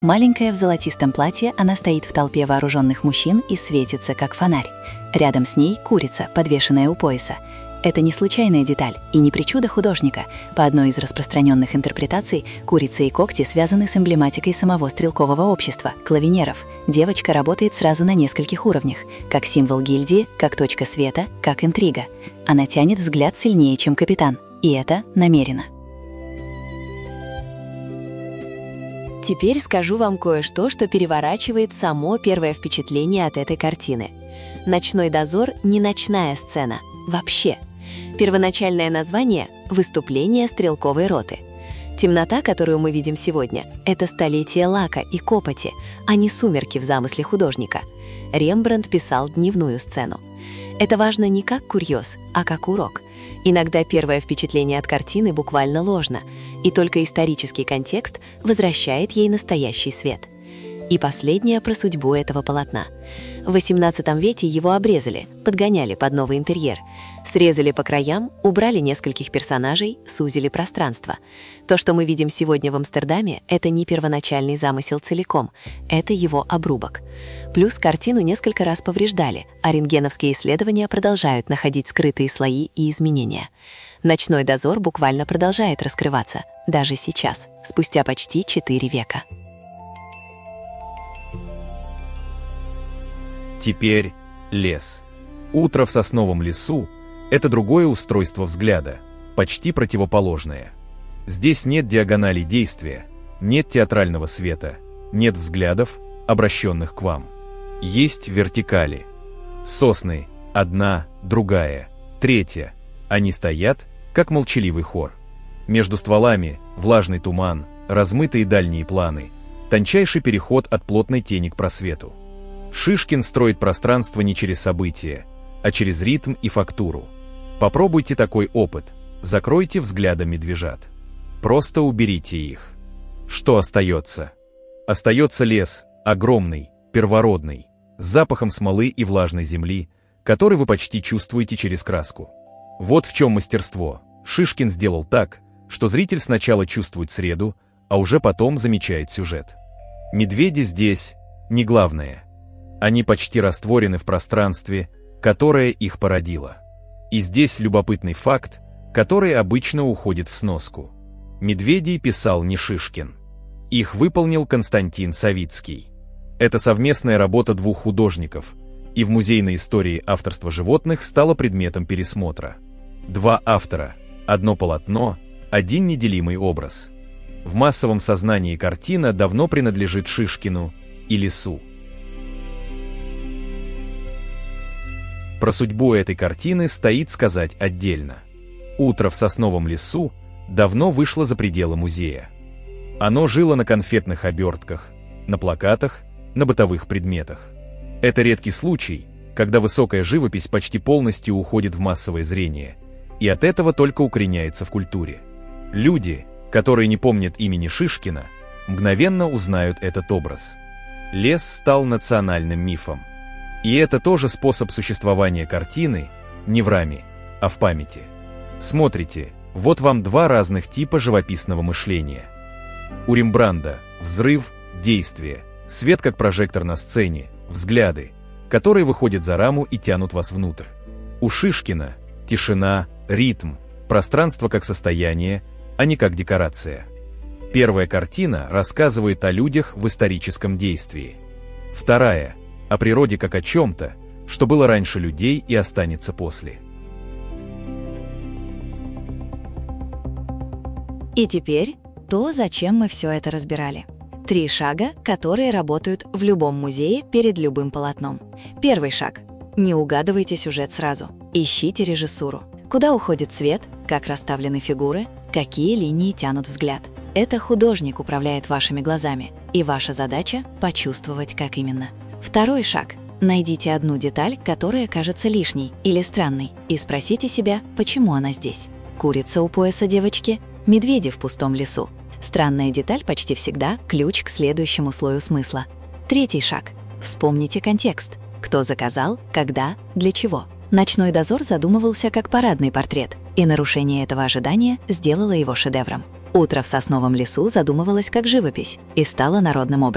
Маленькая в золотистом платье, она стоит в толпе вооруженных мужчин и светится, как фонарь. Рядом с ней курица, подвешенная у пояса. Это не случайная деталь и не причуда художника. По одной из распространенных интерпретаций, курица и когти связаны с эмблематикой самого стрелкового общества – клавинеров. Девочка работает сразу на нескольких уровнях, как символ гильдии, как точка света, как интрига. Она тянет взгляд сильнее, чем капитан, и это намеренно. Теперь скажу вам кое-что, что переворачивает само первое впечатление от этой картины. «Ночной дозор» — не ночная сцена. Вообще. Первоначальное название — «Выступление стрелковой роты». Темнота, которую мы видим сегодня, — это столетие лака и копоти, а не сумерки в замысле художника. Рембрандт писал дневную сцену. Это важно не как курьез, а как урок. Иногда первое впечатление от картины буквально ложно, и только исторический контекст возвращает ей настоящий свет. И последнее про судьбу этого полотна. В XVIII веке его обрезали, подгоняли под новый интерьер. Срезали по краям, убрали нескольких персонажей, сузили пространство. То, что мы видим сегодня в Амстердаме, это не первоначальный замысел целиком, это его обрубок. Плюс картину несколько раз повреждали, а рентгеновские исследования продолжают находить скрытые слои и изменения. «Ночной дозор» буквально продолжает раскрываться, даже сейчас, спустя почти 4 века. Теперь лес. Утро в сосновом лесу — это другое устройство взгляда, почти противоположное. Здесь нет диагоналей действия, нет театрального света, нет взглядов, обращенных к вам. Есть вертикали. Сосны — одна, другая, третья. Они стоят, как молчаливый хор. Между стволами влажный туман, размытые дальние планы, тончайший переход от плотной тени к просвету. Шишкин строит пространство не через события, а через ритм и фактуру. Попробуйте такой опыт, закройте взглядом медвежат. Просто уберите их. Что остается? Остается лес, огромный, первородный, с запахом смолы и влажной земли, который вы почти чувствуете через краску. Вот в чем мастерство. Шишкин сделал так, что зритель сначала чувствует среду, а уже потом замечает сюжет. Медведи здесь не главное. Они почти растворены в пространстве, которое их породило. И здесь любопытный факт, который обычно уходит в сноску. Медведей писал не Шишкин. Их выполнил Константин Савицкий. Это совместная работа двух художников, и в музейной истории авторство животных стало предметом пересмотра. Два автора, одно полотно, один неделимый образ. В массовом сознании картина давно принадлежит Шишкину и лесу. Про судьбу этой картины стоит сказать отдельно. «Утро в сосновом лесу» давно вышло за пределы музея. Оно жило на конфетных обертках, на плакатах, на бытовых предметах. Это редкий случай, когда высокая живопись почти полностью уходит в массовое зрение, и от этого только укореняется в культуре. Люди, которые не помнят имени Шишкина, мгновенно узнают этот образ. Лес стал национальным мифом. И это тоже способ существования картины не в раме, а в памяти. Смотрите, вот вам два разных типа живописного мышления. У Рембрандта взрыв, действие, свет как прожектор на сцене, взгляды, которые выходят за раму и тянут вас внутрь. У Шишкина тишина, ритм, пространство как состояние, а не как декорация. Первая картина рассказывает о людях в историческом действии. Вторая — о природе как о чем-то, что было раньше людей и останется после. И теперь то, зачем мы все это разбирали. 3 шага, которые работают в любом музее перед любым полотном. Первый шаг. Не угадывайте сюжет сразу. Ищите режиссуру. Куда уходит свет, как расставлены фигуры, какие линии тянут взгляд. Это художник управляет вашими глазами, и ваша задача — почувствовать, как именно. Второй шаг. Найдите одну деталь, которая кажется лишней или странной, и спросите себя, почему она здесь. Курица у пояса девочки, медведи в пустом лесу. Странная деталь почти всегда – ключ к следующему слою смысла. Третий шаг. Вспомните контекст. Кто заказал, когда, для чего. «Ночной дозор» задумывался как парадный портрет, и нарушение этого ожидания сделало его шедевром. «Утро в сосновом лесу» задумывалось как живопись и стало народным образом.